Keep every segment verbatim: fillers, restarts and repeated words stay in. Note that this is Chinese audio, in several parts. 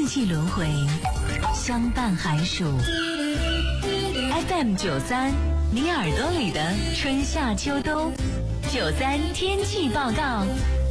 四季轮回，相伴寒暑。F M 九三，你耳朵里的春夏秋冬。九三天气报告，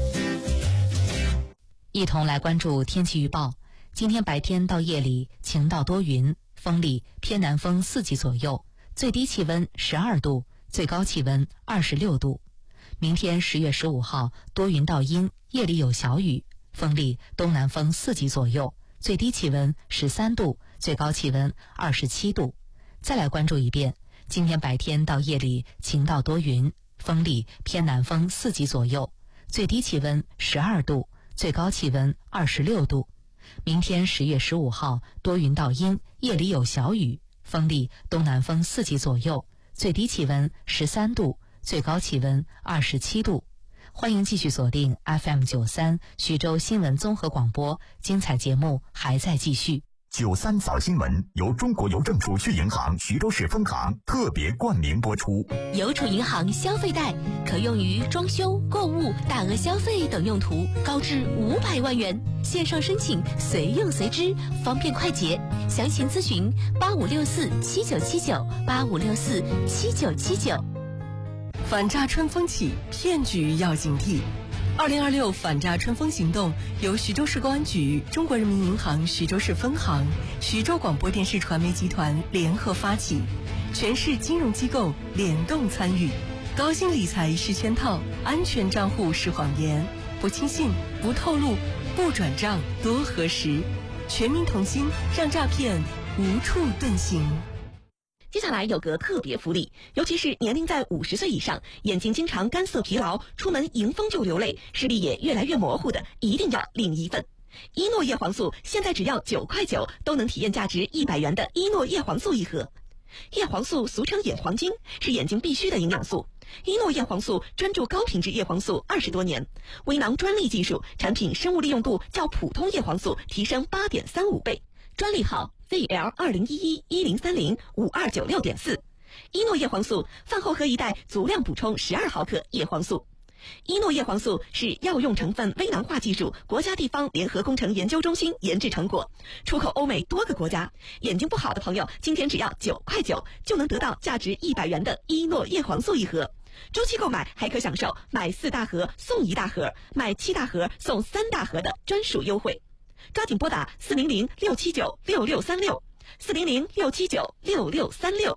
一同来关注天气预报。今天白天到夜里晴到多云，风力偏南风四级左右，最低气温十二度，最高气温二十六度。明天十月十五号多云到阴，夜里有小雨，风力东南风四级左右，最低气温十三度，最高气温二十七度。再来关注一遍，今天白天到夜里晴到多云，风力偏南风四级左右，最低气温十二度，最高气温二十六度。明天十月十五号多云到阴，夜里有小雨，风力东南风四级左右，最低气温十三度，最高气温二十七度。欢迎继续锁定 F M 九三徐州新闻综合广播，精彩节目还在继续。 九三早新闻由中国邮政储蓄银行徐州市分行特别冠名播出。 邮储银行消费贷可用于装修、购物、大额消费等用途，高至五百万元。线上申请，随用随支，方便快捷。详情咨询八五六四七九七九八五六四七九七九。 反诈春风起，骗局要警惕。二零二六反诈春风行动由徐州市公安局、中国人民银行徐州市分行、徐州广播电视传媒集团联合发起，全市金融机构联动参与。高薪理财是圈套，安全账户是谎言，不轻信、不透露、不转账，多核实。全民同心，让诈骗无处遁形。 接下来有个特别福利，尤其是年龄在五十岁以上，眼睛经常干涩疲劳，出门迎风就流泪，视力也越来越模糊的，一定要领一份。伊诺叶黄素现在只要九块九，都能体验价值一百元的伊诺叶黄素一盒。叶黄素俗称眼黄金，是眼睛必需的营养素。伊诺叶黄素专注高品质叶黄素二十多年，微囊专利技术，产品生物利用度较普通叶黄素提升 八点三五 倍，专利号V L 二零一一一零三零五二九六点四。伊诺叶黄素饭后喝一袋，足量补充十二毫克叶黄素。伊诺叶黄素是药用成分微囊化技术国家地方联合工程研究中心研制成果，出口欧美多个国家。眼睛不好的朋友，今天只要九块九就能得到价值一百元的伊诺叶黄素一盒。周期购买还可享受买四大盒送一大盒，买七大盒送三大盒的专属优惠。抓紧拨打四零零六七九六六三六，四零零六七九六六三六。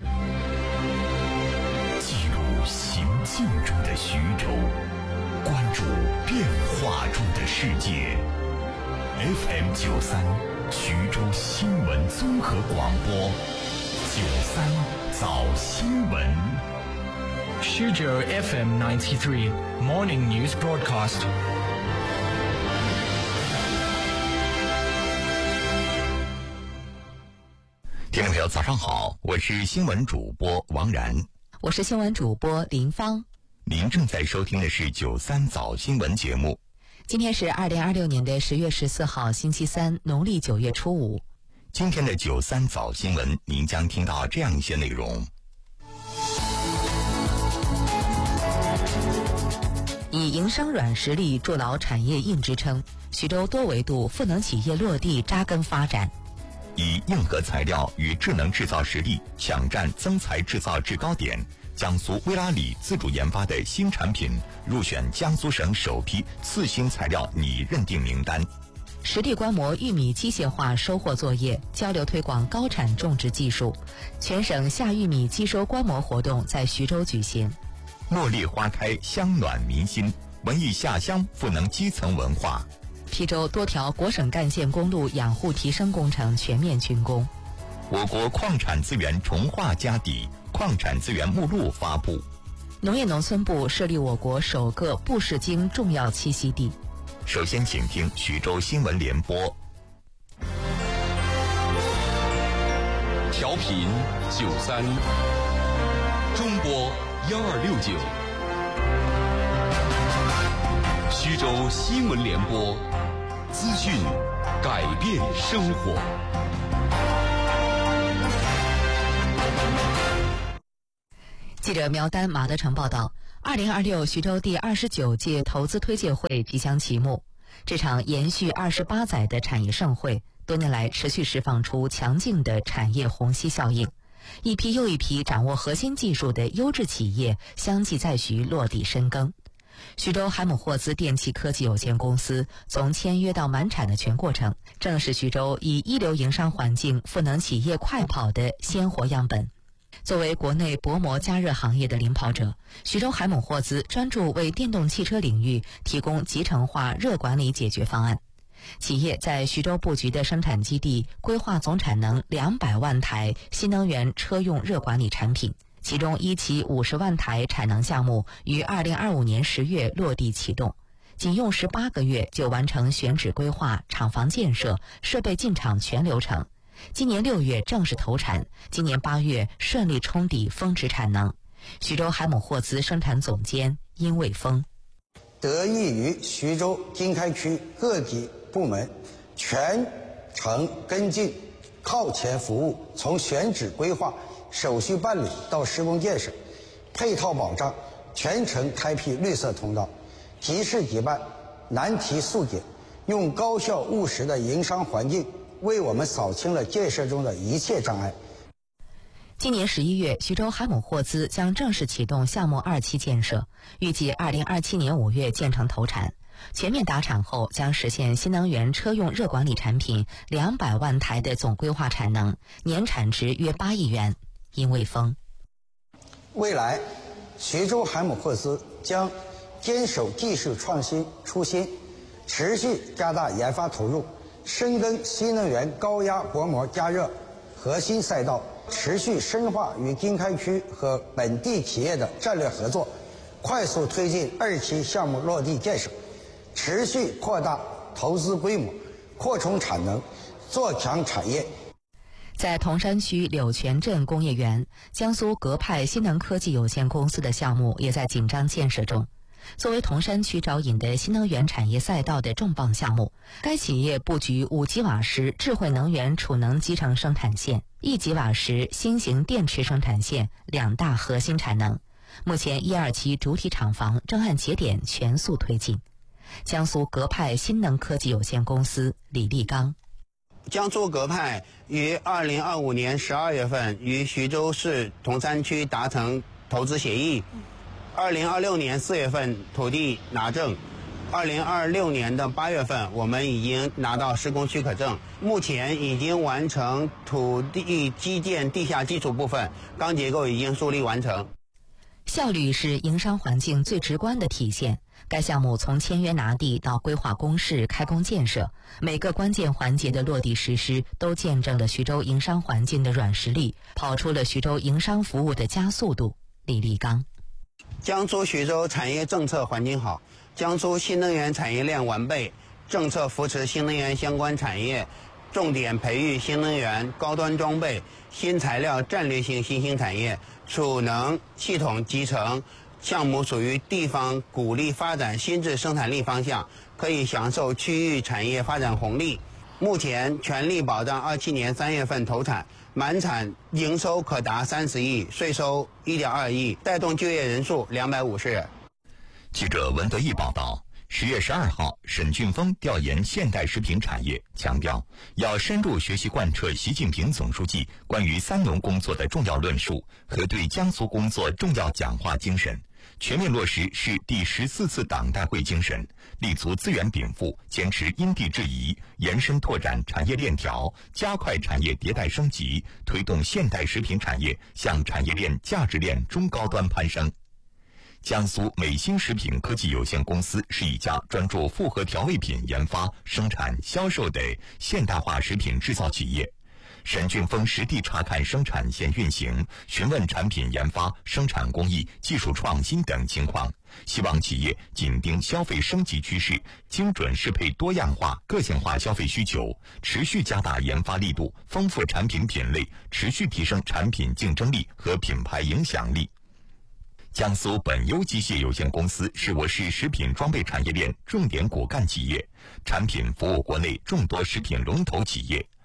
记录行进中的徐州，关注变化中的世界。F M 九三徐州新闻综合广播，九三早新闻。 徐州 F M ninety-three Morning News Broadcast。 听众朋友早上好，我是新闻主播王然， 我是新闻主播林芳。 您正在收听的是九三早新闻节目。 今天是二零二六年的十月十四号星期三，农历九月初五。 今天的九三早新闻，您将听到这样一些内容。 以营商软实力筑牢产业硬支撑，徐州多维度赋能企业落地扎根发展。 以硬核材料与智能制造实力抢占增材制造制高点，江苏威拉里自主研发的新产品入选江苏省首批次新材料拟认定名单。 实地观摩玉米机械化收获作业，交流推广高产种植技术。全省夏玉米机收观摩活动在徐州举行。 茉莉花开，香暖民心，文艺下乡赋能基层文化。 邳州多条国省干线公路养护提升工程全面竣工。 我国矿产资源重化家底，矿产资源目录发布。 农业农村部设立我国首个布氏鲸重要栖息地。 首先请听徐州新闻联播。 调频九三，中波幺二六九，徐州新闻联播，资讯改变生活。 记者苗丹、马德成报道，二零二六徐州第二十九届投资推介会即将启幕。 这场延续二十八载的产业盛会，多年来持续释放出强劲的产业虹吸效应，一批又一批掌握核心技术的优质企业相继在徐落地深耕。徐州海姆霍兹电气科技有限公司从签约到满产的全过程，正是徐州以一流营商环境赋能企业快跑的鲜活样本。作为国内薄膜加热行业的领跑者，徐州海姆霍兹专注为电动汽车领域提供集成化热管理解决方案。企业在徐州布局的生产基地规划总产能两百万台新能源车用热管理产品，其中一期五十万台产能项目于二零二五年十月落地启动，仅用十八个月就完成选址规划、厂房建设、设备进场全流程。今年六月正式投产，今年八月顺利冲抵峰值产能。徐州海姆霍兹生产总监殷卫峰： 得益于徐州经开区各级部门全程跟进、靠前服务，从选址规划、手续办理到施工建设，配套保障，全程开辟绿色通道，急事急办，难题速解，用高效务实的营商环境为我们扫清了建设中的一切障碍。 今年十一月，徐州海姆霍兹将正式启动项目二期建设，预计二零二七年五月建成投产。全面达产后，将实现新能源车用热管理产品两百万台的总规划产能，年产值约八亿元。殷卫峰： 未来，徐州海姆霍兹将坚守技术创新初心，持续加大研发投入，深耕新能源高压薄膜加热核心赛道，持续深化与经开区和本地企业的战略合作，快速推进二期项目落地建设，持续扩大投资规模，扩充产能，做强产业。 在铜山区柳泉镇工业园，江苏格派新能科技有限公司的项目也在紧张建设中。作为铜山区招引的新能源产业赛道的重磅项目，该企业布局五吉瓦时智慧能源储能集成生产线、一吉瓦时新型电池生产线两大核心产能。目前一二期主体厂房正按节点全速推进。江苏格派新能科技有限公司李立刚： 江苏格派于二零二五年十二月份与徐州市铜山区达成投资协议，二零二六年四月份土地拿证，二零二六年的八月份我们已经拿到施工许可证，目前已经完成土地基建地下基础部分，钢结构已经梳理完成。 效率是营商环境最直观的体现。该项目从签约拿地到规划工事、开工建设，每个关键环节的落地实施，都见证了徐州营商环境的软实力，跑出了徐州营商服务的加速度。李立刚： 江苏徐州产业政策环境好，江苏新能源产业链完备，政策扶持新能源相关产业，重点培育新能源高端装备、新材料战略性新兴产业，储能系统集成项目属于地方鼓励发展新质生产力方向，可以享受区域产业发展红利。目前全力保障二七年三月份投产，满产营收可达三十亿，税收一点二亿，带动就业人数两百五十人。 记者文德义报道。十月十二号，沈俊峰调研现代食品产业，强调要深入学习贯彻习近平总书记关于三农工作的重要论述和对江苏工作重要讲话精神，全面落实市第十四次党代会精神，立足资源禀赋，坚持因地制宜，延伸拓展产业链条，加快产业迭代升级，推动现代食品产业向产业链、价值链中高端攀升。江苏美新食品科技有限公司是一家专注复合调味品研发、生产、销售的现代化食品制造企业。沈俊峰实地查看生产线运行，询问产品研发、生产工艺、技术创新等情况，希望企业紧盯消费升级趋势，精准适配多样化、个性化消费需求，持续加大研发力度，丰富产品品类，持续提升产品竞争力和品牌影响力。江苏本优机械有限公司是我市食品装备产业链重点骨干企业，产品服务国内众多食品龙头企业。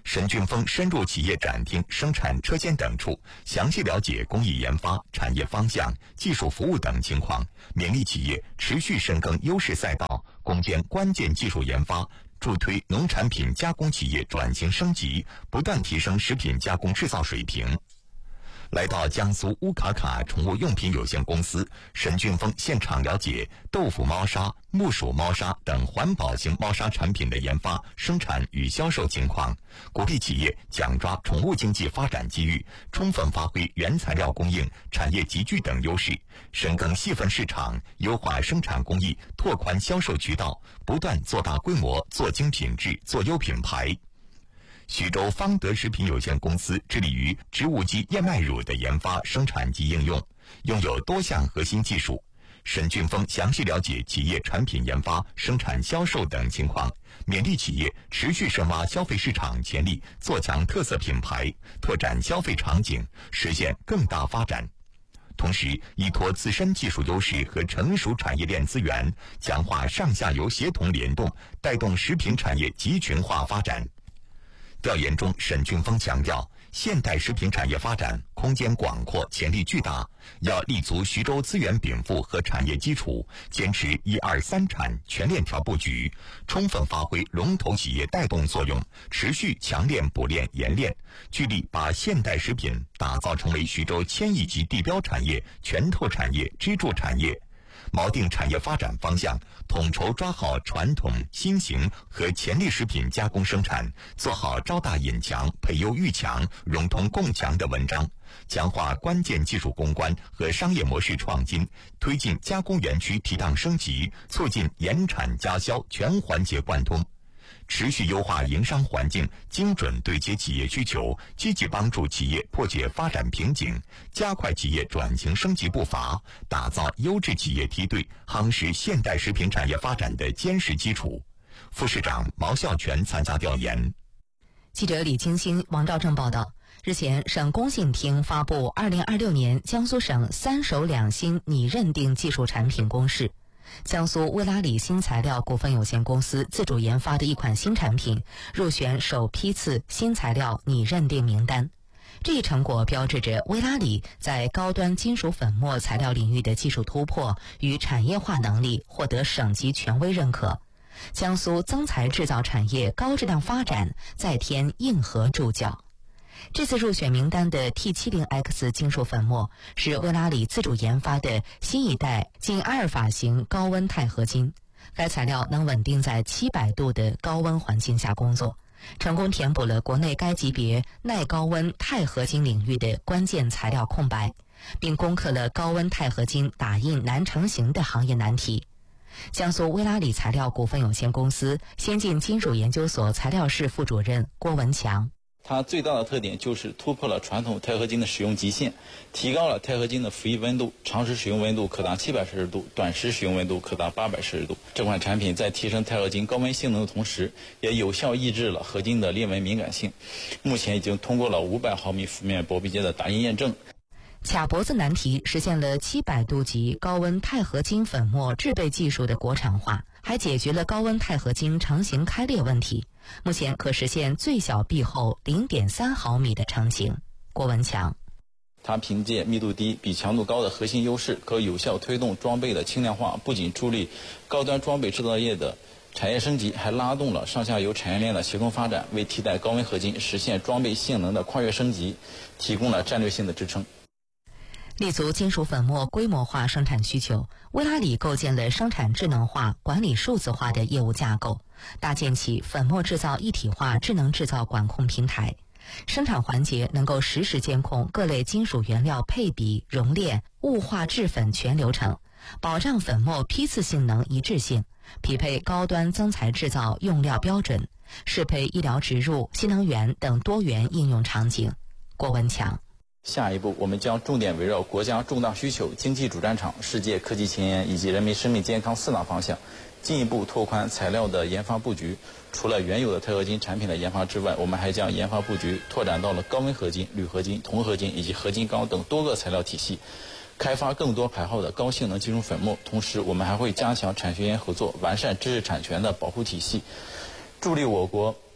沈俊峰深入企业展厅、生产车间等处，详细了解工艺研发、产业方向、技术服务等情况，勉励企业持续深耕优势赛道，攻坚关键技术研发，助推农产品加工企业转型升级，不断提升食品加工制造水平。来到江苏乌卡卡宠物用品有限公司，沈俊峰现场了解豆腐猫砂、木薯猫砂等环保型猫砂产品的研发、生产与销售情况，鼓励企业抢抓宠物经济发展机遇，充分发挥原材料供应、产业集聚等优势，深耕细分市场，优化生产工艺，拓宽销售渠道，不断做大规模、做精品质、做优品牌。徐州方德食品有限公司致力于植物基燕麦乳的研发、生产及应用，拥有多项核心技术。沈俊峰详细了解企业产品研发、生产销售等情况，勉励企业持续深挖消费市场潜力，做强特色品牌，拓展消费场景，实现更大发展。同时，依托自身技术优势和成熟产业链资源，强化上下游协同联动，带动食品产业集群化发展。调研中，沈俊峰强调，现代食品产业发展空间广阔，潜力巨大，要立足徐州资源禀赋和产业基础，坚持一二三产全链条布局，充分发挥龙头企业带动作用，持续强链补链研链，聚力把现代食品打造成为徐州千亿级地标产业、拳头产业、支柱产业。锚定产业发展方向，统筹抓好传统、新型和潜力食品加工生产，做好招大引强、培优育强、融通共强的文章，强化关键技术攻关和商业模式创新，推进加工园区提档升级，促进延产加销全环节贯通。持续优化营商环境，精准对接企业需求，积极帮助企业破解发展瓶颈，加快企业转型升级步伐，打造优质企业梯队，夯实现代食品产业发展的坚实基础。副市长毛孝全参加调研。 记者李金星、王兆正报道。日前，省工信厅发布二零二六年江苏省三手两新拟认定技术产品公示。江苏威拉里新材料股份有限公司自主研发的一款新产品入选首批次新材料拟认定名单。这一成果标志着威拉里在高端金属粉末材料领域的技术突破与产业化能力获得省级权威认可，江苏增材制造产业高质量发展再添硬核助教。这次入选名单的 T 七十 X 金属粉末是威拉里自主研发的新一代近阿尔法型高温钛合金，该材料能稳定在七百度的高温环境下工作，成功填补了国内该级别耐高温钛合金领域的关键材料空白，并攻克了高温钛合金打印难成型的行业难题。江苏威拉里材料股份有限公司先进金属研究所材料室副主任郭文强。 它最大的特点就是突破了传统钛合金的使用极限，提高了钛合金的服役温度，长时使用温度可达七百摄氏度，短时使用温度可达八百摄氏度。这款产品在提升钛合金高温性能的同时，也有效抑制了合金的裂纹敏感性。目前已经通过了五百毫米幅面薄壁阶的打印验证。 卡脖子难题实现了七百度级高温钛合金粉末制备技术的国产化，还解决了高温钛合金成型开裂问题。目前可实现最小壁厚 零点三毫米的成型。郭文强， 它凭借密度低、比强度高的核心优势，可有效推动装备的轻量化，不仅助力高端装备制造业的产业升级，还拉动了上下游产业链的协同发展，为替代高温合金实现装备性能的跨越升级提供了战略性的支撑。 立足金属粉末规模化生产需求，威拉里构建了生产智能化、管理数字化的业务架构，搭建起粉末制造一体化智能制造管控平台。生产环节能够实时监控各类金属原料配比、熔炼、雾化制粉全流程，保障粉末批次性能一致性，匹配高端增材制造用料标准，适配医疗植入、新能源等多元应用场景。郭文强， 下一步，我们将重点围绕国家重大需求、经济主战场、世界科技前沿以及人民生命健康四大方向，进一步拓宽材料的研发布局。除了原有的钛合金产品的研发之外，我们还将研发布局拓展到了高温合金、铝合金、铜合金以及合金钢等多个材料体系，开发更多牌号的高性能金属粉末。同时，我们还会加强产学研合作，完善知识产权的保护体系，助力我国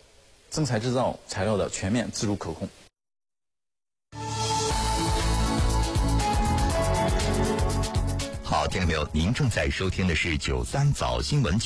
增材制造材料的全面自主可控。 好，听众朋友，您正在收听的是九三早新闻。